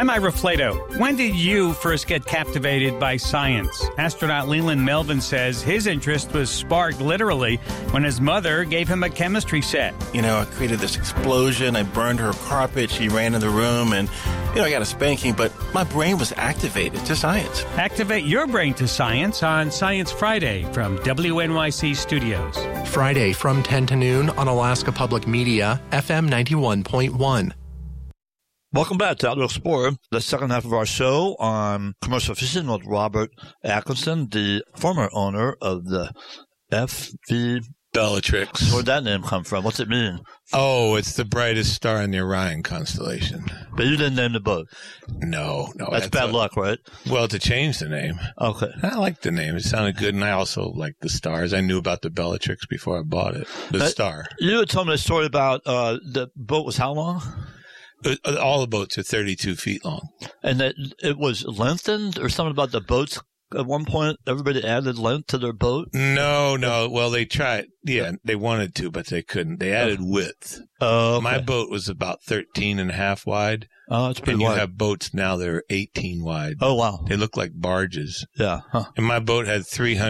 I'm Ira Flato. When did you first get captivated by science? Astronaut Leland Melvin says his interest was sparked literally when his mother gave him a chemistry set. I created this explosion. I burned her carpet. She ran in the room and, I got a spanking, but my brain was activated to science. Activate your brain to science on Science Friday from WNYC Studios. Friday from 10 to noon on Alaska Public Media, FM 91.1. Welcome back to Outdoor Explorer, the second half of our show on commercial fishing with Robert Atkinson, the former owner of the FV Bellatrix. Where'd that name come from? What's it mean? Oh, it's the brightest star in the Orion constellation. But you didn't name the boat. No. That's bad luck, right? Well, to change the name. Okay. I liked the name. It sounded good, and I also liked the stars. I knew about the Bellatrix before I bought it. The star. You had told me a story about the boat was how long? All the boats are 32 feet long. And that it was lengthened or something about the boats? At one point, everybody added length to their boat? No. Well, they tried. Yeah, they wanted to, but they couldn't. They added width. Oh, okay. My boat was about 13 and a half wide. Oh, that's pretty and wide. You have boats now that are 18 wide. Oh, wow. They look like barges. Yeah. Huh. And my boat had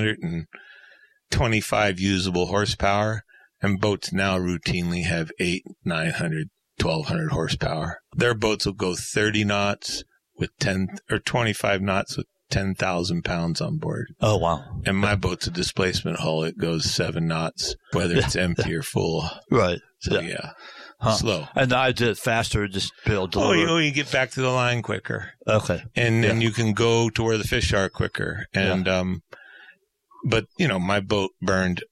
325 usable horsepower, and boats now routinely have 900, 1,200 horsepower. Their boats will go 30 knots with 25 knots with 10,000 pounds on board. Oh, wow. And my boat's a displacement hull. It goes 7 knots, whether it's empty or full. Right. So, slow. And I did it faster, just be able to deliver. You get back to the line quicker. Okay. And then you can go to where the fish are quicker. And, but, my boat burned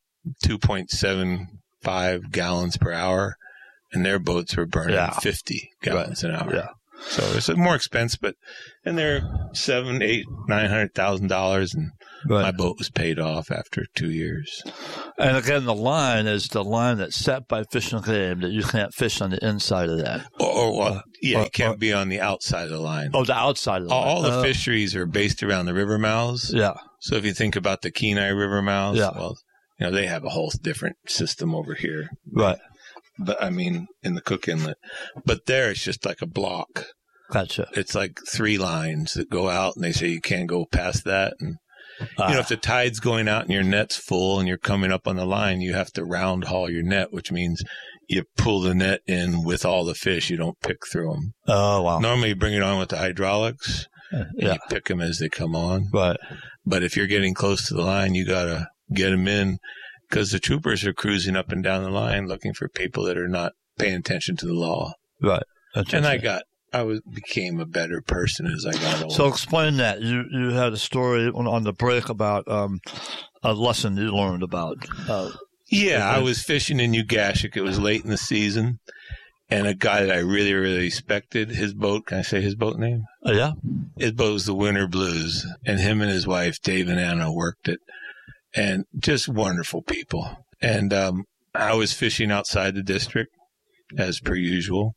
2.75 gallons per hour, and their boats were burning 50 gallons an hour. Yeah. So it's more expensive, and they're $700,000, $900,000, and my boat was paid off after 2 years. And again, the line is the line that's set by Fish and Game that you can't fish on the inside of that. You can't be on the outside of the line. Oh, the outside of the line. All the fisheries are based around the river mouths. Yeah. So if you think about the Kenai River mouths, well, they have a whole different system over here. Right. But in the Cook Inlet. But there it's just like a block. Gotcha. It's like 3 lines that go out, and they say you can't go past that. And if the tide's going out and your net's full and you're coming up on the line, you have to round haul your net, which means you pull the net in with all the fish. You don't pick through them. Oh, wow. Normally you bring it on with the hydraulics, and you pick them as they come on. Right. But if you're getting close to the line, you got to get them in, because the troopers are cruising up and down the line looking for people that are not paying attention to the law. Right. And I became a better person as I got older. So explain that. You had a story on the break about a lesson you learned about. I was fishing in Ugashik. It was late in the season, and a guy that I really, really respected, his boat, can I say his boat name? Oh, yeah? His boat was the Winter Blues, and him and his wife, Dave and Anna, worked it, and just wonderful people. And I was fishing outside the district, as per usual.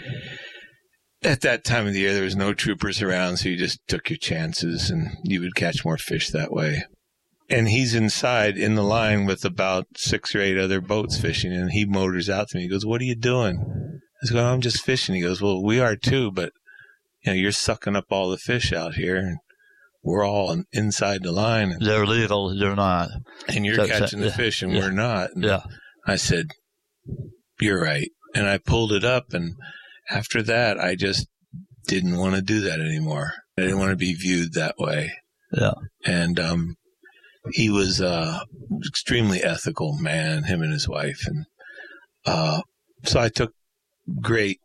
At that time of the year, there was no troopers around, so you just took your chances, and you would catch more fish that way. And he's inside in the line with about 6 or 8 other boats fishing, and he motors out to me. He goes, "What are you doing?" I was going, "I'm just fishing." He goes, "Well, we are too, but you're sucking up all the fish out here, and we're all inside the line. And they're legal, you're not. And you're catching the fish, and we're not." And I said, "You're right." And I pulled it up, and after that, I just didn't want to do that anymore. I didn't want to be viewed that way. Yeah. And he was extremely ethical man, him and his wife. And so I took great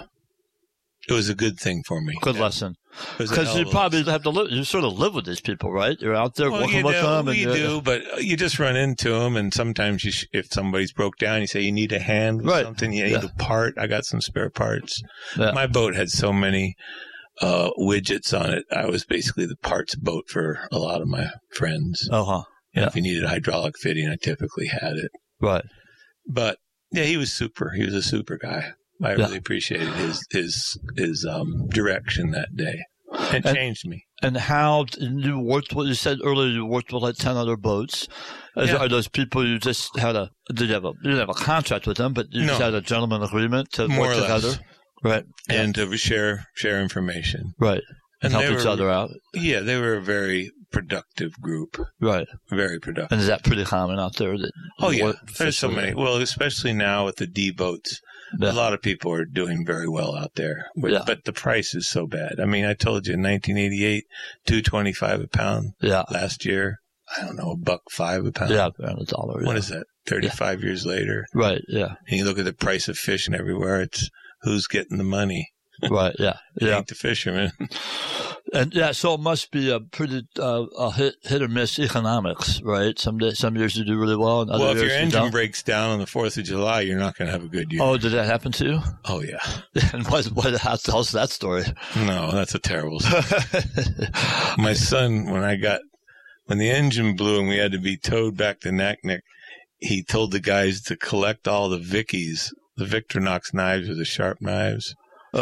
it was a good thing for me. Good lesson. Because you probably have to live, you sort of live with these people, right? You're out there working with them. You do, but you just run into them, and sometimes if somebody's broke down, you say you need a hand with something, you need a part. I got some spare parts. Yeah. My boat had so many widgets on it. I was basically the parts boat for a lot of my friends. Uh-huh. Yeah. If you needed hydraulic fitting, I typically had it. Right. But yeah, he was super. He was a super guy. I really appreciated his direction that day. It changed me. And how you worked with, you said earlier you worked with like 10 other boats. Are those people you just had you didn't have a contract with them, but you just had a gentleman agreement to work together? Right. and to share information. Right. And help each other out. Yeah, they were a very productive group. Right. Very productive. And is that pretty common out there? There's so many. Well, especially now with the D boats, a lot of people are doing very well out there. But the price is so bad. I mean, I told you in 1988, $2.25 a pound. Yeah. Last year, I don't know, $1.05 a pound. Yeah, around $1. What is that? 35 years later. Right. Yeah. And you look at the price of fish and everywhere. It's who's getting the money. Right. Yeah. It ain't the fisherman. And so it must be a pretty hit or miss economics, right? Some years you do really well, and other years if your engine don't. breaks down on the 4th of July, you're not going to have a good year. Oh, did that happen to you? Oh yeah. And tell us that story. No, that's a terrible story. My son, when the engine blew and we had to be towed back to Naknek, he told the guys to collect all the Vickies, the Victorinox knives or the sharp knives.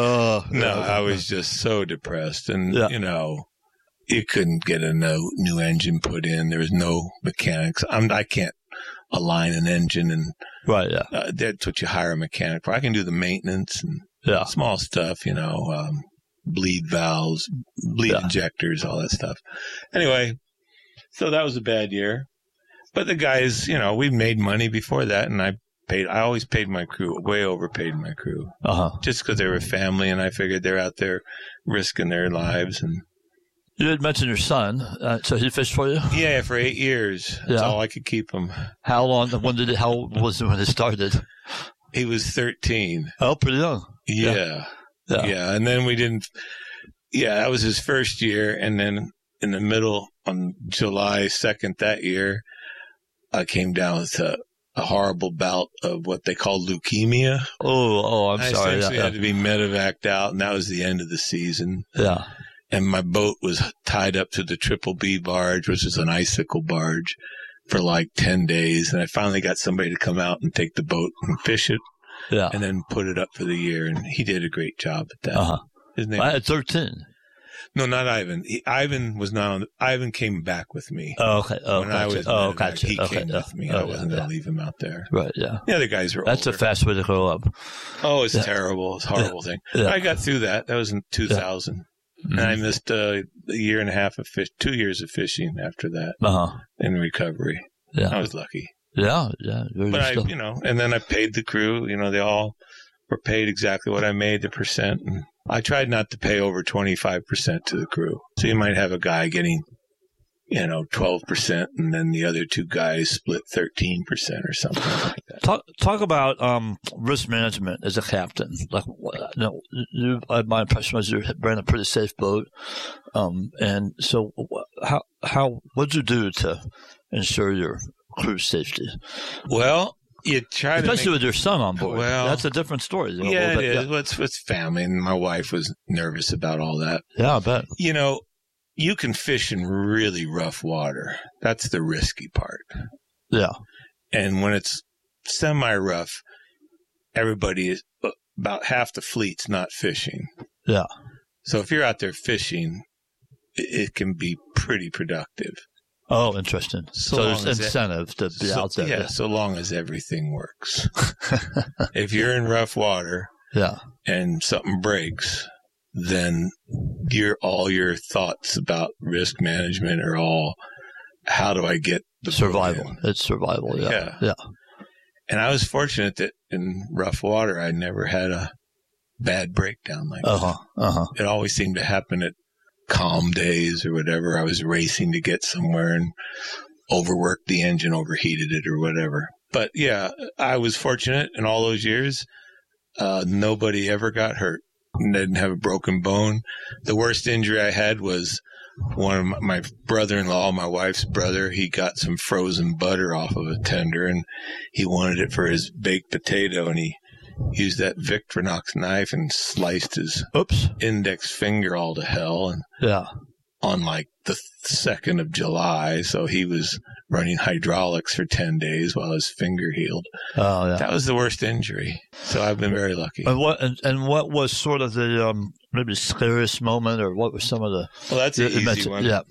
I was just so depressed. And, you couldn't get a new engine put in. There was no mechanics. I can't align an engine. And right, yeah. That's what you hire a mechanic for. I can do the maintenance and small stuff, bleed valves, bleed injectors, all that stuff. Anyway, so that was a bad year. But the guys, we made money before that, and I always paid my crew, way overpaid my crew. Just because they were family, and I figured they're out there risking their lives. And you did mention your son, so he fished for you? Yeah, for 8 years. That's all I could keep him. How long? How was it when it started? He was 13. Oh, pretty young. Yeah. And then we didn't. Yeah, that was his first year, and then in the middle, on July 2nd that year, I came down with a horrible bout of what they call leukemia. I'm sorry. I essentially had to be medevaced out, and that was the end of the season. Yeah. And my boat was tied up to the Triple B barge, which is an icicle barge, for like 10 days. And I finally got somebody to come out and take the boat and fish it. Yeah. And then put it up for the year. And he did a great job at that. His name at 13. No, not Ivan. Ivan was not on. Ivan came back with me. Oh, okay. When I was he came with me. I wasn't going to leave him out there. Right. Yeah. The other guys were. That's older. a fast way to grow up. Oh, it's terrible. It's a horrible thing. Yeah. I got through that. That was in 2000, and I missed a year and a half of 2 years of fishing after that. In recovery. Yeah. I was lucky. Yeah. But and then I paid the crew. They all were paid exactly what I made, the percent. And I tried not to pay over 25% to the crew. So you might have a guy getting, 12%, and then the other two guys split 13% or something like that. Talk about risk management as a captain. Like, my impression was you ran a pretty safe boat. And so what'd you do to ensure your crew's safety? Well, you try especially with your son on board. Well, that's a different story. It is. Yeah. It's family, and my wife was nervous about all that. Yeah, I bet. You can fish in really rough water. That's the risky part. Yeah. And when it's semi-rough, everybody is about half the fleet's not fishing. Yeah. So if you're out there fishing, it can be pretty productive. Oh, interesting. So there's incentive to be out there. Yeah, so long as everything works. If you're in rough water and something breaks, then all your thoughts about risk management are all, how do I get the survival? It's survival, yeah. And I was fortunate that in rough water, I never had a bad breakdown like that. It always seemed to happen at calm days or whatever. I was racing to get somewhere and overworked the engine, overheated it or whatever. But yeah, I was fortunate in all those years. Nobody ever got hurt. Didn't have a broken bone. The worst injury I had was one of my brother-in-law, my wife's brother. He got some frozen butter off of a tender, and he wanted it for his baked potato, and he used that Victorinox knife and sliced his index finger all to hell. And on like the 2nd of July, so he was running hydraulics for 10 days while his finger healed. Oh, yeah. That was the worst injury. So I've been very lucky. And what was sort of the maybe scariest moment, or what were some of the? Well, that's an easy one. Yeah.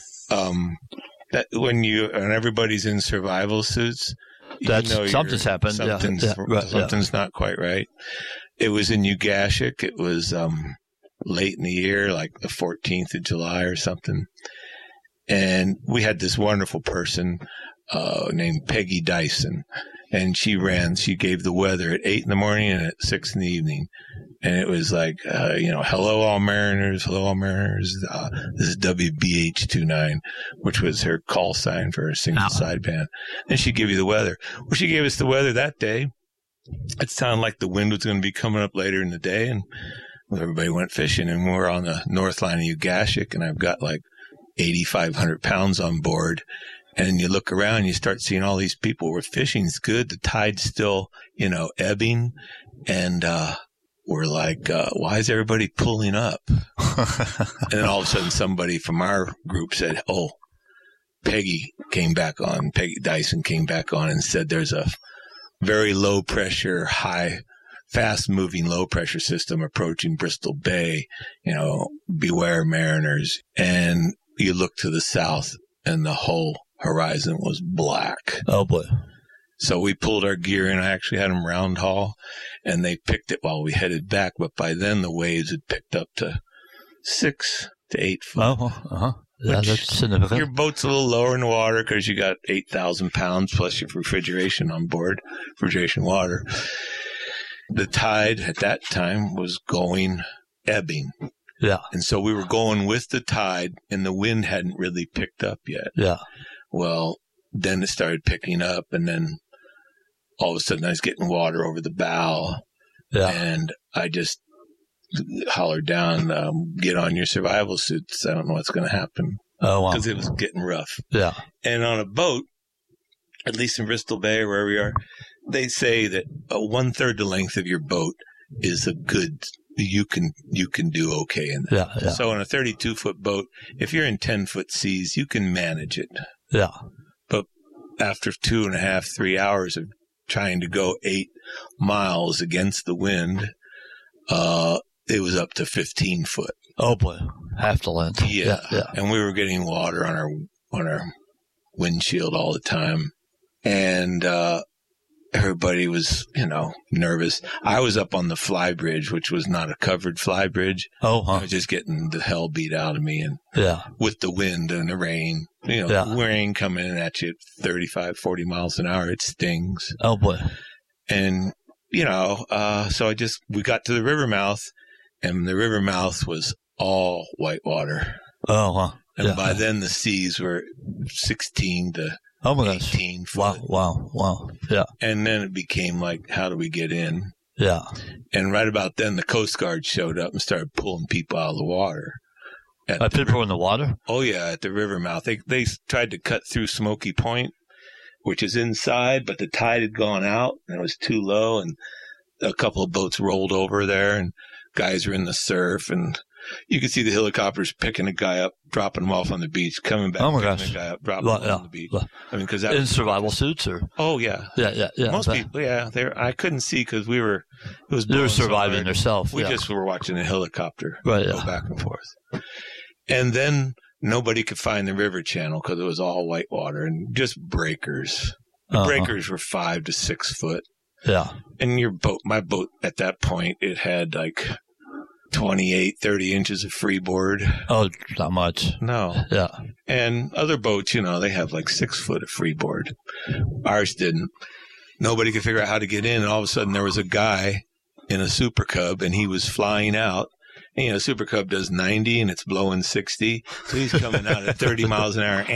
That when everybody's in survival suits. Something's happened. Something's not quite right. it was in Ugashik. It was late in the year, like the 14th of July or something. And we had this wonderful person named Peggy Dyson. And she gave the weather at 8 in the morning and at 6 in the evening. And it was like, hello, all mariners. Hello, all mariners. This is WBH29, which was her call sign for her single sideband. And she'd give you the weather. Well, she gave us the weather that day. It sounded like the wind was going to be coming up later in the day. And everybody went fishing. And we're on the north line of Ugashik. And I've got like 8,500 pounds on board. And you look around, you start seeing all these people where fishing's good. The tide's still, ebbing. And, we're like, why is everybody pulling up? And then all of a sudden somebody from our group said, oh, Peggy Dyson came back on and said there's a very low pressure, fast moving low pressure system approaching Bristol Bay, beware mariners. And you look to the south and the whole horizon was black. Oh boy. So we pulled our gear in. I actually had them round haul, and they picked it while we headed back. But by then, the waves had picked up to 6 to 8 foot. Oh, yeah, that's significant. Your boat's a little lower in the water because you got 8,000 pounds plus your refrigeration on board, refrigeration water. The tide at that time was ebbing. Yeah. And so we were going with the tide, and the wind hadn't really picked up yet. Yeah. Well, then it started picking up, and then all of a sudden I was getting water over the bow. Yeah. And I just hollered down, get on your survival suits. I don't know what's going to happen. Oh, wow. Because it was getting rough. Yeah. And on a boat, at least in Bristol Bay or wherever we are, they say that 1/3 the length of your boat is a good, you can do okay in that. Yeah. So on a 32-foot boat, if you're in 10-foot seas, you can manage it. Yeah. But after 2.5, 3 hours of trying to go 8 miles against the wind, it was up to 15 foot. Oh boy, half the length. Yeah. And we were getting water on our windshield all the time, and everybody was, nervous. I was up on the fly bridge, which was not a covered fly bridge. Oh, huh. I was just getting the hell beat out of me, and with the wind and the rain, rain coming in at you at 35, 40 miles an hour, it stings. Oh boy. And, so we got to the river mouth, and the river mouth was all white water. Oh, huh. And by then the seas were 16 to 18 foot. Wow. Yeah. And then it became like, how do we get in? Yeah. And right about then, the Coast Guard showed up and started pulling people out of the water. People in the water? Oh, yeah, at the river mouth. They tried to cut through Smoky Point, which is inside, but the tide had gone out and it was too low, and a couple of boats rolled over there, and guys were in the surf, and you could see the helicopters picking a guy up, dropping him off on the beach, coming back, picking a guy up, dropping him on the beach. I mean, because in survival suits, or yeah. Most people, I couldn't see because it was they were surviving themselves. We just were watching a helicopter go back and forth, and then nobody could find the river channel because it was all white water and just breakers. The breakers were 5 to 6 foot. Yeah, and my boat at that point, it had like 28, 30 inches of freeboard. Oh, not much. No. Yeah. And other boats, they have like 6 foot of freeboard. Ours didn't. Nobody could figure out how to get in. And all of a sudden there was a guy in a Super Cub, and he was flying out. And, Super Cub does 90 and it's blowing 60. So he's coming out at 30 miles an hour.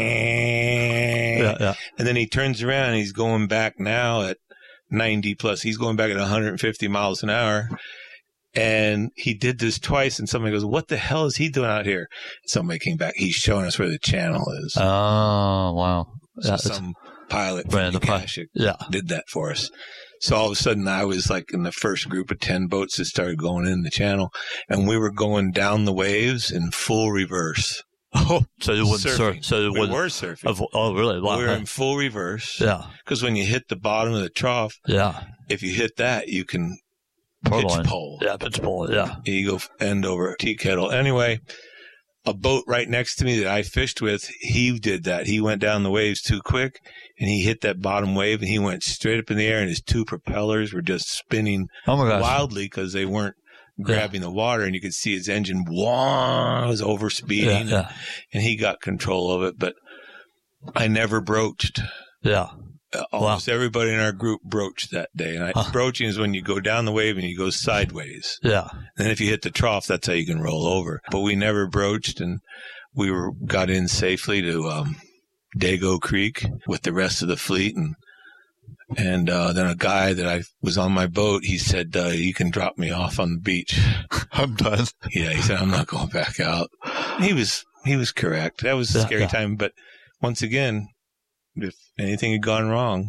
Yeah. And then he turns around and he's going back now at 90 plus. He's going back at 150 miles an hour. And he did this twice, and somebody goes, what the hell is he doing out here? Somebody came back. He's showing us where the channel is. Oh, wow. So some pilot from Ugashik did that for us. So all of a sudden, I was like in the first group of 10 boats that started going in the channel, and we were going down the waves in full reverse. Oh, so you wouldn't surf? So we were surfing. Oh, really? Wow. We were in full reverse. Yeah. Because when you hit the bottom of the trough, if you hit that, you can pitch pole. Yeah, pitch pole, yeah. You go end over tea kettle. Anyway, a boat right next to me that I fished with, he did that. He went down the waves too quick, and he hit that bottom wave, and he went straight up in the air, and his two propellers were just spinning wildly because they weren't grabbing the water, and you could see his engine was over speeding, and he got control of it, but I never broached. Yeah. Almost everybody in our group broached that day. And broaching is when you go down the wave and you go sideways. Yeah. And if you hit the trough, that's how you can roll over. But we never broached, and we got in safely to Dago Creek with the rest of the fleet. And then a guy that I was on my boat, he said, you can drop me off on the beach. I'm done. Yeah, he said, I'm not going back out. He was correct. That was a scary time. But once again, if anything had gone wrong,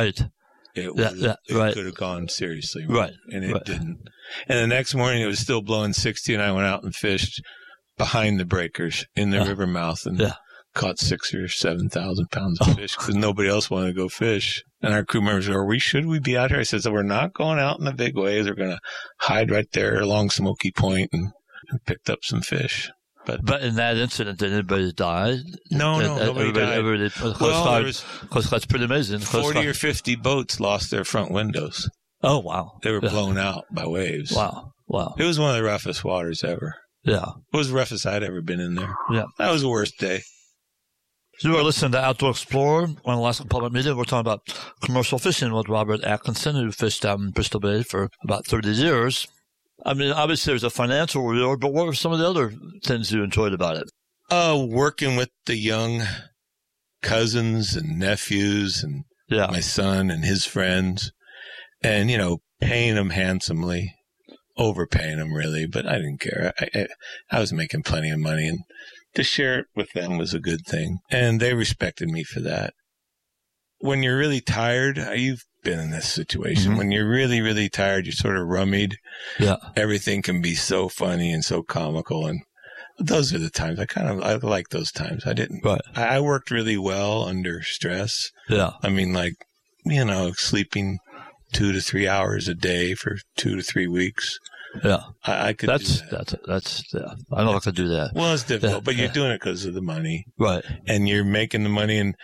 it could have gone seriously wrong. Right. And it didn't. And the next morning, it was still blowing 60, and I went out and fished behind the breakers in the river mouth and caught 6,000 or 7,000 pounds of fish because nobody else wanted to go fish. And our crew members were, should we be out here? I said, so we're not going out in the big waves. We're going to hide right there along Smoky Point and picked up some fish. But in that incident, did anybody die? No, nobody died. Coast Guard's pretty amazing. 40 or 50 boats lost their front windows. Oh, wow. They were blown out by waves. Wow. It was one of the roughest waters ever. Yeah. It was the roughest I'd ever been in there. Yeah. That was the worst day. So you are listening to Outdoor Explorer on Alaska Public Media. We're talking about commercial fishing with Robert Atkinson, who fished down in Bristol Bay for about 30 years. I mean, obviously there's a financial reward, but what were some of the other things you enjoyed about it? Working with the young cousins and nephews and my son and his friends and, paying them handsomely, overpaying them really, but I didn't care. I was making plenty of money, and to share it with them was a good thing. And they respected me for that. When you're really tired, you've been in this situation. Mm-hmm. When you're really, really tired, you're sort of rummied. Yeah. Everything can be so funny and so comical. And those are the times I like those times. I worked really well under stress. Yeah. I mean, sleeping 2 to 3 hours a day for 2 to 3 weeks. Yeah. I could do that. I know I could do that. Well, it's difficult, but you're doing it because of the money. Right. And you're making the money. And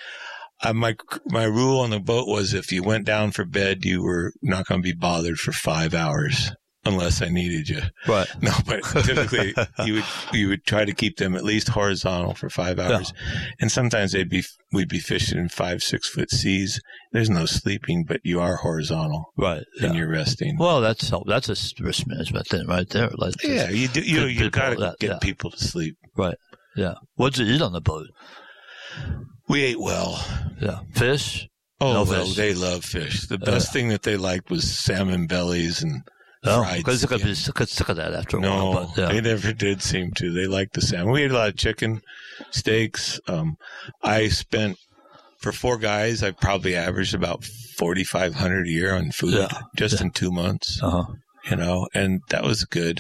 my rule on the boat was if you went down for bed, you were not going to be bothered for 5 hours unless I needed you. Right. No, but typically you would try to keep them at least horizontal for 5 hours. Yeah. And sometimes we'd be fishing in 5-6 foot seas. There's no sleeping, but you are horizontal. Right. And you're resting. Well, that's a risk management thing right there. You do. You got to get people to sleep. Right. Yeah. What'd you eat on the boat? We ate well. Yeah. Fish? Oh, fish. They love fish. The best thing that they liked was salmon bellies and fried because they could be sick of that after a while. No, they never did seem to. They liked the salmon. We ate a lot of chicken, steaks. I spent, for 4 guys, I probably averaged about $4,500 a year on food in 2 months. And that was good.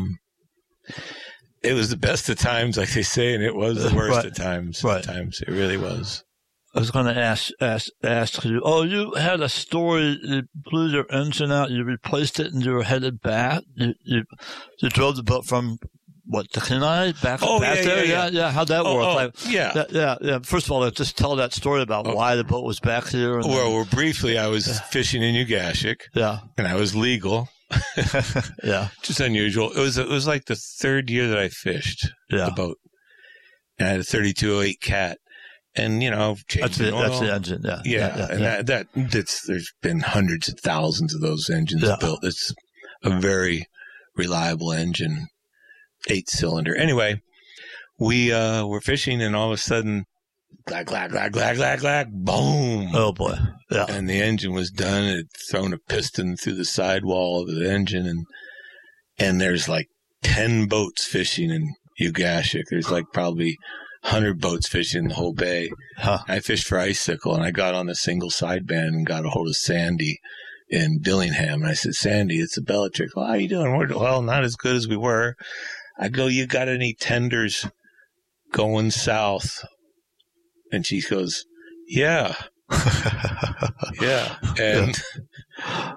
It was the best of times, like they say, and it was the worst of times. Right. Times it really was. I was going to ask you. Oh, you had a story. You blew your engine out. You replaced it, and you were headed back. You drove the boat from the Kenai back there. Yeah. How'd that work? Yeah. First of all, just tell that story about why the boat was back here. Well, briefly, I was fishing in Ugashik. Yeah, and I was legal. Yeah, just unusual. It was like the 3rd year that I fished the boat, and I had a 3208 Cat, and that's the engine. And there's been hundreds of thousands of those engines built. It's a very reliable engine, 8-cylinder. Anyway, we were fishing, and all of a sudden, clack, clack, clack, clack, clack, clack, boom! Oh boy! Yeah, and the engine was done. It had thrown a piston through the sidewall of the engine, and there's like 10 boats fishing in Ugashik. There's like probably 100 boats fishing in the whole bay. Huh. I fished for icicle, and I got on a single sideband and got a hold of Sandy in Dillingham. And I said, Sandy, it's a Bellatrix. Well, how you doing? Well, not as good as we were. I go, you got any tenders going south? And she goes, yeah. Yeah. And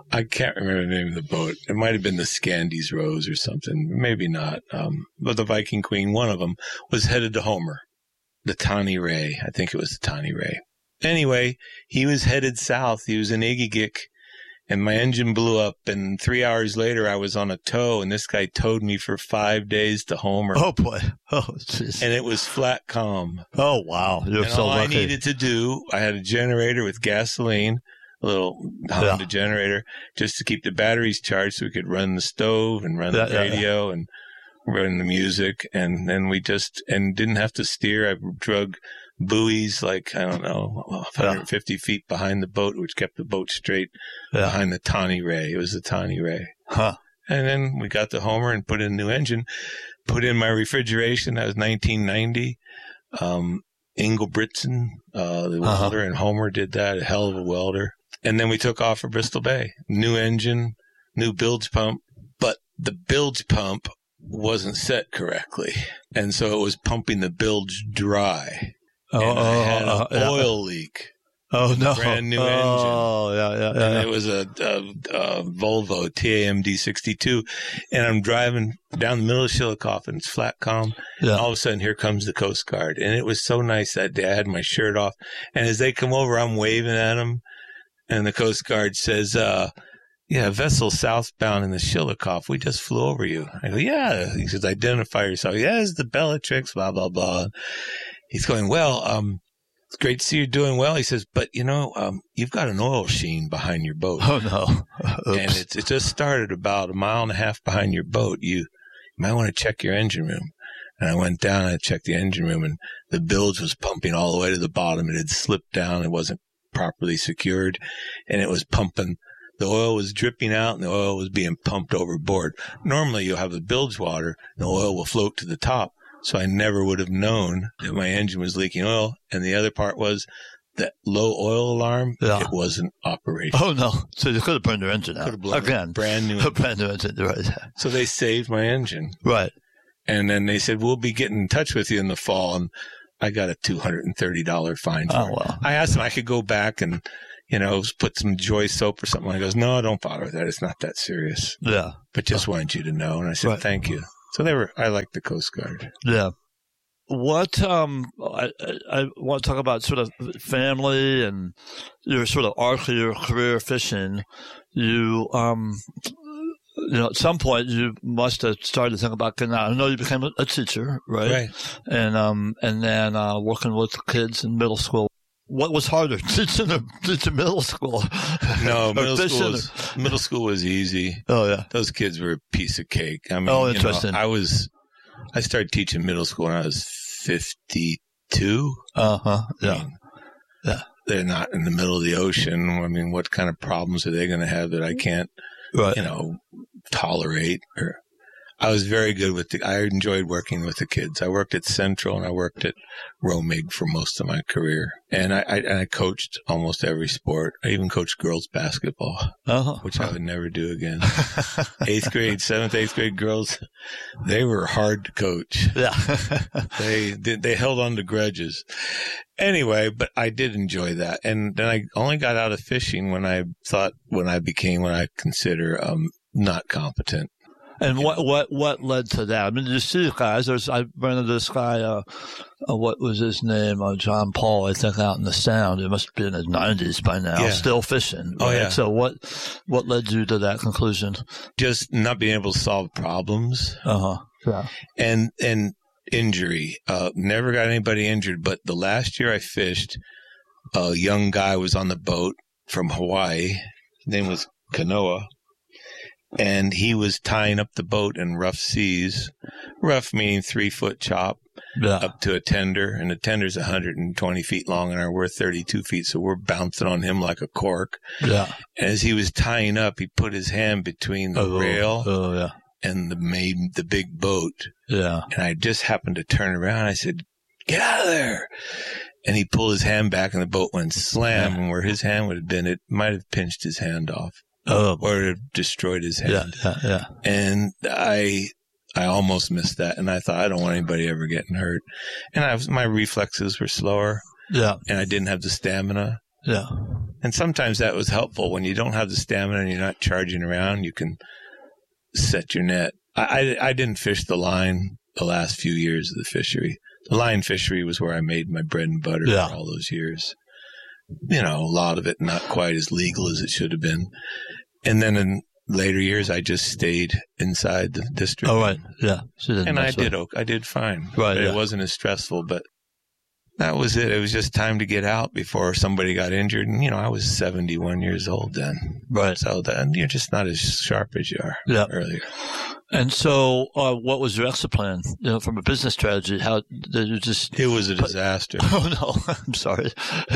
I can't remember the name of the boat. It might have been the Scandies Rose or something. Maybe not. But the Viking Queen, one of them, was headed to Homer. The Tani Ray. I think it was the Tani Ray. Anyway, he was headed south. He was in Igigik, and my engine blew up. And 3 hours later, I was on a tow, and this guy towed me for 5 days to Homer. Oh, boy. Oh, jeez. And it was flat calm. Oh, wow. You're and so all lucky. I needed to do, I had a generator with gasoline, a little Honda generator, just to keep the batteries charged so we could run the stove and run the radio and run the music. And then we and didn't have to steer. I drug buoys like, I don't know, 150 feet behind the boat, which kept the boat straight behind the Tani Ray. It was the Tani Ray. Huh. And then we got to Homer and put in a new engine, put in my refrigeration. That was 1990. Ingelbritsen, the welder, and Homer did that, a hell of a welder. And then we took off for Bristol Bay. New engine, new bilge pump, but the bilge pump wasn't set correctly. And so it was pumping the bilge dry. And I had an oil leak. Oh, no. Brand new engine. Oh, yeah. And it was a Volvo TAMD 62. And I'm driving down the middle of Chillicothe, and it's flat calm. Yeah. And all of a sudden, here comes the Coast Guard. And it was so nice that day. I had my shirt off. And as they come over, I'm waving at them. And the Coast Guard says, vessel southbound in the Chillicothe. We just flew over you. I go, yeah. He says, identify yourself. Yeah, it's the Bellatrix, blah, blah, blah. He's going, well, it's great to see you doing well. He says, but, you've got an oil sheen behind your boat. Oh, no. And it just started about 1.5 miles behind your boat. You might want to check your engine room. And I went down and I checked the engine room, and the bilge was pumping all the way to the bottom. It had slipped down. It wasn't properly secured, and it was pumping. The oil was dripping out, and the oil was being pumped overboard. Normally, you'll have the bilge water, and the oil will float to the top. So I never would have known that my engine was leaking oil. And the other part was that low oil alarm, it wasn't operating. Oh, no. So you could have burned your engine out. Could have blown again. Brand new. Brand new engine, right. So they saved my engine. Right. And then they said, we'll be getting in touch with you in the fall. And I got a $230 fine for it. Wow. I asked them I could go back and, put some Joy soap or something. He goes, no, don't bother with that. It's not that serious. Yeah. But just wanted you to know. And I said, thank you. So I liked the Coast Guard. Yeah. What, I want to talk about sort of family and your sort of arc of your career fishing. You, at some point you must have started to think about getting out. I know you became a teacher, right? Right. And then working with kids in middle school. What was harder, teaching middle school? No, middle school was easy. Oh yeah, those kids were a piece of cake. I mean, interesting. I started teaching middle school when I was 52. Yeah. Yeah. They're not in the middle of the ocean. I mean, what kind of problems are they going to have that I can't, tolerate? I was very good I enjoyed working with the kids. I worked at Central and I worked at Romig for most of my career. And I coached almost every sport. I even coached girls basketball, which I would never do again. 8th grade, 7th, 8th grade girls, they were hard to coach. Yeah. They held on to grudges. Anyway, but I did enjoy that. And then I only got out of fishing when I became what I consider not competent. And what led to that? I mean, you see guys, I ran into this guy, what was his name? John Paul, I think, out in the Sound. He must be in his 90s by now, still fishing. Right? Oh, yeah. So what led you to that conclusion? Just not being able to solve problems. Yeah. And injury. Never got anybody injured, but the last year I fished, a young guy was on the boat from Hawaii. His name was Kanoa. And he was tying up the boat in rough seas, rough meaning 3-foot chop, up to a tender. And the tender's 120 feet long and we're 32 feet. So we're bouncing on him like a cork. Yeah. And as he was tying up, he put his hand between the rail and the big boat. Yeah. And I just happened to turn around. I said, get out of there. And he pulled his hand back and the boat went slam. And where his hand would have been, it might have pinched his hand off. Or it destroyed his hand. Yeah. And I almost missed that. And I thought, I don't want anybody ever getting hurt. And my reflexes were slower. Yeah. And I didn't have the stamina. Yeah. And sometimes that was helpful. When you don't have the stamina and you're not charging around, you can set your net. I didn't fish the line the last few years of the fishery. The line fishery was where I made my bread and butter for all those years. A lot of it not quite as legal as it should have been. And then in later years, I just stayed inside the district. Oh, right. Yeah. And I did fine. Right. But it wasn't as stressful, but that was it. It was just time to get out before somebody got injured. And, I was 71 years old then. Right. So then you're just not as sharp as you are earlier. And so what was your exit plan? From a business strategy, how did you just... It was a disaster. Oh, no. I'm sorry.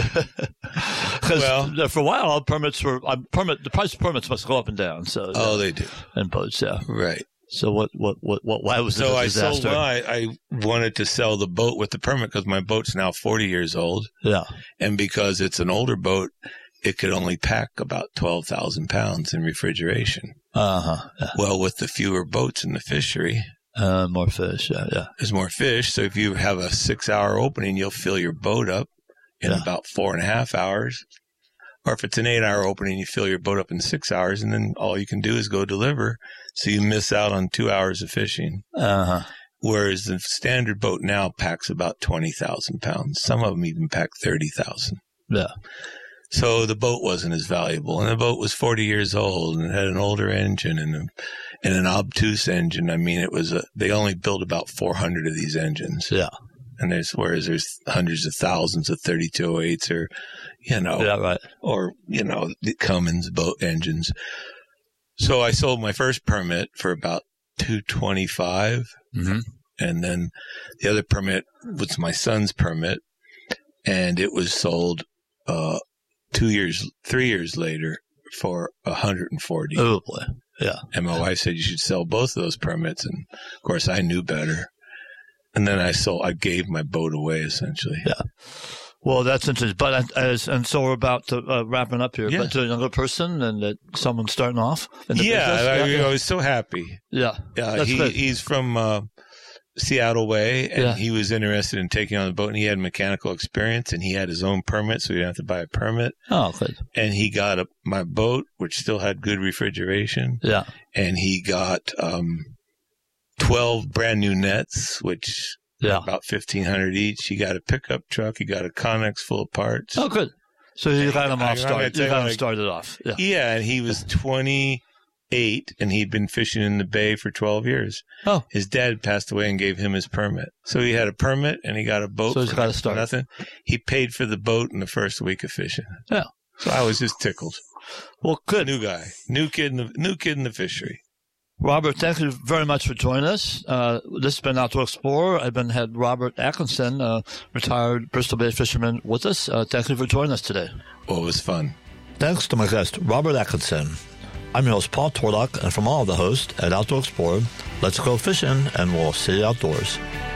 Well, for a while, the price of permits must go up and down. So they do. And boats, yeah. Right. So why was it a disaster? I wanted to sell the boat with the permit because my boat's now 40 years old. Yeah. And because it's an older boat, it could only pack about 12,000 pounds in refrigeration. Uh-huh. Yeah. Well, with the fewer boats in the fishery. More fish, yeah. There's more fish. So if you have a 6-hour opening, you'll fill your boat up in about 4.5 hours. Or if it's an 8-hour opening, you fill your boat up in 6 hours, and then all you can do is go deliver. So you miss out on 2 hours of fishing. Uh-huh. Whereas the standard boat now packs about 20,000 pounds. Some of them even pack 30,000. Yeah. So the boat wasn't as valuable. And the boat was 40 years old and had an older engine and an obtuse engine. I mean, they only built about 400 of these engines. Yeah. And there's hundreds of thousands of 3208s or, the Cummins boat engines. So I sold my first permit for about $225. Mm-hmm. And then the other permit was my son's permit, and it was sold 3 years later for $140. Oh boy. Yeah. And my wife said you should sell both of those permits, and of course I knew better. And then I gave my boat away essentially. Yeah. Well, that's interesting. But and so we're about to wrapping up here. Yeah. But to a younger person and someone starting off in the business. I was so happy. Yeah. He's from Seattle way, and he was interested in taking on the boat, and he had mechanical experience, and he had his own permit, so he didn't have to buy a permit. Oh, good. And he got my boat, which still had good refrigeration. Yeah. And he got 12 brand new nets, which about $1,500 each. He got a pickup truck. He got a Connex full of parts. Oh, good. So you got him started off. Yeah. Yeah, and he was 28, and he'd been fishing in the bay for 12 years. Oh. His dad passed away and gave him his permit. So he had a permit, and he got a boat. So he's got to start. Nothing. He paid for the boat in the first week of fishing. Yeah. So I was just tickled. Well, good. New guy. New kid in the fishery. Robert, thank you very much for joining us. This has been Outdoor Explorer. I've had Robert Atkinson, retired Bristol Bay fisherman, with us. Thank you for joining us today. Well, it was fun. Thanks to my guest, Robert Atkinson. I'm your host, Paul Tordock, and from all of the hosts at Outdoor Explorer, let's go fishing, and we'll see you outdoors.